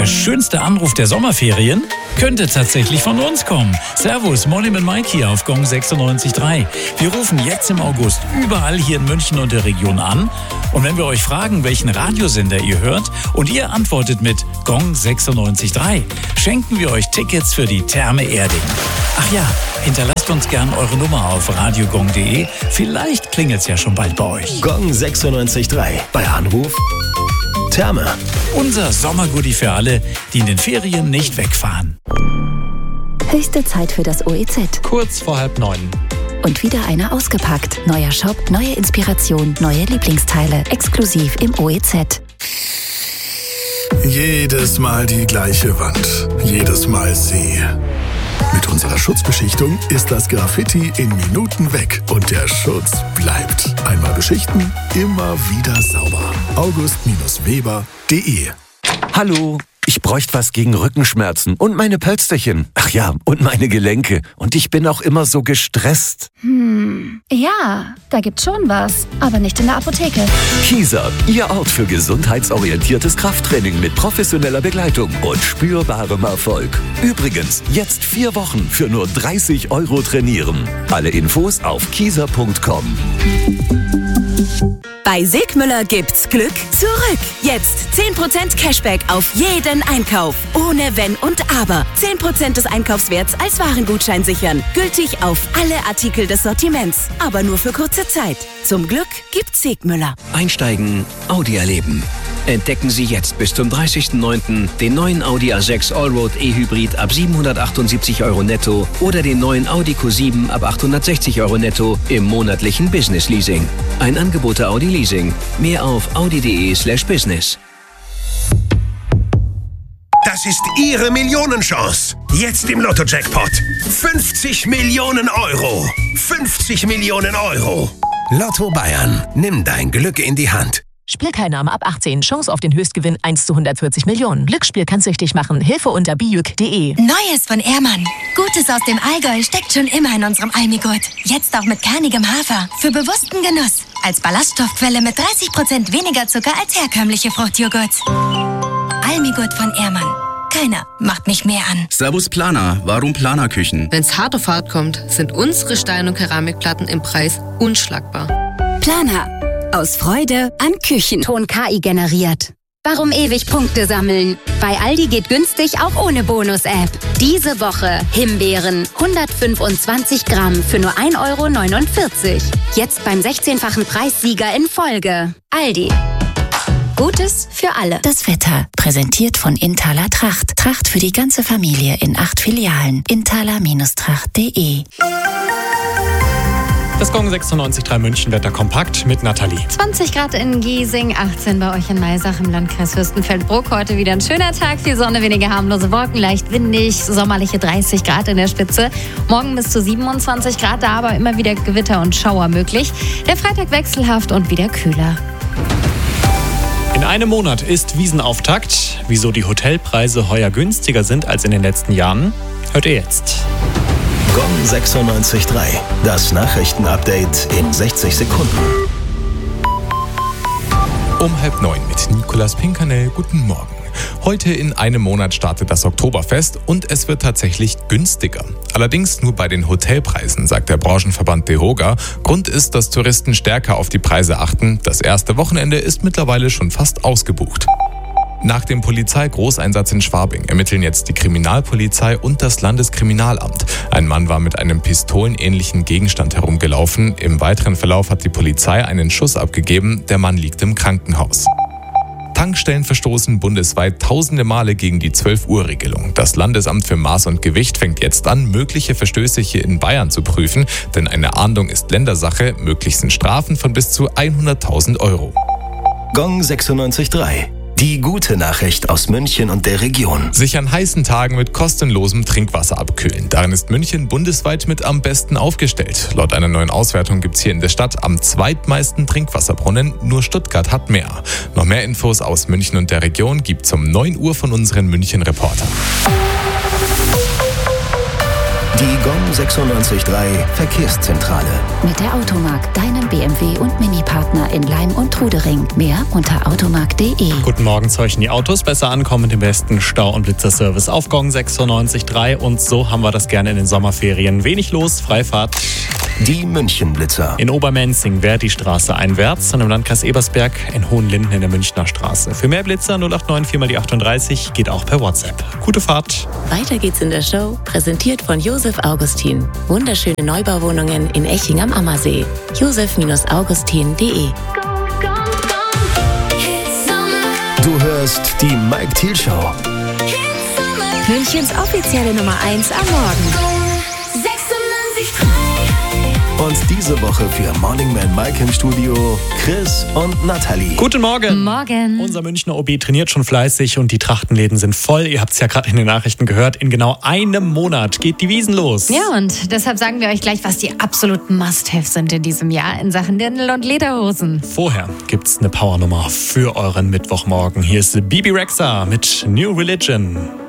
Der schönste Anruf der Sommerferien könnte tatsächlich von uns kommen. Servus, Molly mit Mike hier auf Gong 96.3. Wir rufen jetzt im August überall hier in München und der Region an. Und wenn wir euch fragen, welchen Radiosender ihr hört und ihr antwortet mit Gong 96.3, schenken wir euch Tickets für die Therme Erding. Ach ja, hinterlasst uns gern eure Nummer auf radiogong.de. Vielleicht klingelt's ja schon bald bei euch. Gong 96.3. Bei Anruf Therme. Unser Sommergoodie für alle, die in den Ferien nicht wegfahren. Höchste Zeit für das OEZ. Kurz vor 8:30. Und wieder einer ausgepackt. Neuer Shop, neue Inspiration, neue Lieblingsteile. Exklusiv im OEZ. Jedes Mal die gleiche Wand. Jedes Mal sie. Mit unserer Schutzbeschichtung ist das Graffiti in Minuten weg und der Schutz bleibt. Einmal beschichten, immer wieder sauber. August-Weber.de. Hallo, ich bräuchte was gegen Rückenschmerzen und meine Pölsterchen. Ach ja, und meine Gelenke. Und ich bin auch immer so gestresst. Ja, da gibt's schon was, aber nicht in der Apotheke. Kieser, Ihr Ort für gesundheitsorientiertes Krafttraining mit professioneller Begleitung und spürbarem Erfolg. Übrigens, jetzt 4 Wochen für nur 30 € trainieren. Alle Infos auf kieser.com. Bei Segmüller gibt's Glück zurück. Jetzt 10% Cashback auf jeden Einkauf. Ohne Wenn und Aber. 10% des Einkaufswerts als Warengutschein sichern. Gültig auf alle Artikel des Sortiments. Aber nur für kurze Zeit. Zum Glück gibt's Segmüller. Einsteigen, Audi erleben. Entdecken Sie jetzt bis zum 30.09. den neuen Audi A6 Allroad E-Hybrid ab 778 € netto oder den neuen Audi Q7 ab 860 € netto im monatlichen Business Leasing. Ein Angebot der Audi Leasing. Mehr auf audi.de/business. Das ist Ihre Millionenchance. Jetzt im Lotto-Jackpot. 50 Millionen €. 50 Millionen €. Lotto Bayern. Nimm dein Glück in die Hand. Spielteilnahme ab 18. Chance auf den Höchstgewinn 1 zu 140 Millionen. Glücksspiel kann süchtig machen. Hilfe unter bijuk.de. Neues von Ehrmann. Gutes aus dem Allgäu steckt schon immer in unserem Almigurt. Jetzt auch mit kernigem Hafer. Für bewussten Genuss. Als Ballaststoffquelle mit 30% weniger Zucker als herkömmliche Fruchtjoghurts. Almigurt von Ehrmann. Keiner macht mich mehr an. Servus Planer. Warum Planerküchen? Wenn's hart auf hart kommt, sind unsere Stein- und Keramikplatten im Preis unschlagbar. Planer. Aus Freude an Küchen. Ton KI generiert. Warum ewig Punkte sammeln? Bei Aldi geht günstig auch ohne Bonus-App. Diese Woche Himbeeren 125 Gramm für nur 1,49 €. Jetzt beim 16-fachen Preissieger in Folge. Aldi. Gutes für alle. Das Wetter, präsentiert von Inthaler Tracht. Tracht für die ganze Familie in 8 Filialen. inthaler-tracht.de. Das Gong 96.3 München Wetter kompakt mit Nathalie. 20 Grad in Giesing, 18 bei euch in Maisach im Landkreis Fürstenfeldbruck. Heute wieder ein schöner Tag, viel Sonne, wenige harmlose Wolken, leicht windig, sommerliche 30 Grad in der Spitze. Morgen bis zu 27 Grad, da aber immer wieder Gewitter und Schauer möglich. Der Freitag wechselhaft und wieder kühler. In einem Monat ist Wiesenauftakt. Wieso die Hotelpreise heuer günstiger sind als in den letzten Jahren, hört ihr jetzt. Gong 96.3. Das Nachrichtenupdate in 60 Sekunden. Um 8:30 mit Nicolas Pinkernell. Guten Morgen. Heute in einem Monat startet das Oktoberfest und es wird tatsächlich günstiger. Allerdings nur bei den Hotelpreisen, sagt der Branchenverband DEHOGA. Grund ist, dass Touristen stärker auf die Preise achten. Das erste Wochenende ist mittlerweile schon fast ausgebucht. Nach dem Polizeigroßeinsatz in Schwabing ermitteln jetzt die Kriminalpolizei und das Landeskriminalamt. Ein Mann war mit einem pistolenähnlichen Gegenstand herumgelaufen. Im weiteren Verlauf hat die Polizei einen Schuss abgegeben. Der Mann liegt im Krankenhaus. Tankstellen verstoßen bundesweit tausende Male gegen die 12-Uhr-Regelung. Das Landesamt für Maß und Gewicht fängt jetzt an, mögliche Verstöße hier in Bayern zu prüfen, denn eine Ahndung ist Ländersache. Möglich sind Strafen von bis zu 100.000 €. Gong 96.3. Die gute Nachricht aus München und der Region. Sich an heißen Tagen mit kostenlosem Trinkwasser abkühlen. Darin ist München bundesweit mit am besten aufgestellt. Laut einer neuen Auswertung gibt es hier in der Stadt am zweitmeisten Trinkwasserbrunnen. Nur Stuttgart hat mehr. Noch mehr Infos aus München und der Region gibt's um 9 Uhr von unseren München-Reportern. Die GOM 96.3 Verkehrszentrale. Mit der Automark, deinem BMW- und Mini-Partner in Leim und Trudering. Mehr unter automark.de. Guten Morgen, zeugen die Autos besser ankommen mit dem besten Stau- und Blitzerservice auf GOM 96.3. Und so haben wir das gerne in den Sommerferien. Wenig los, Freifahrt. Die München-Blitzer. In Obermenzing Verdi-Straße einwärts und im Landkreis Ebersberg in Hohenlinden in der Münchner Straße. Für mehr Blitzer 089 4x die 38 geht auch per WhatsApp. Gute Fahrt. Weiter geht's in der Show, präsentiert von Josef Augustin. Wunderschöne Neubauwohnungen in Eching am Ammersee. josef-augustin.de. Du hörst die Mike Thiel Show. Münchens offizielle Nummer 1 am Morgen. Und diese Woche für Morning Man Mike im Studio Chris und Nathalie. Guten Morgen. Morgen. Unser Münchner OB trainiert schon fleißig und die Trachtenläden sind voll. Ihr habt es ja gerade in den Nachrichten gehört. In genau einem Monat geht die Wiesn los. Ja, und deshalb sagen wir euch gleich, was die absoluten Must-Haves sind in diesem Jahr in Sachen Dirndl und Lederhosen. Vorher gibt's eine Powernummer für euren Mittwochmorgen. Hier ist Bibi Rexha mit New Religion.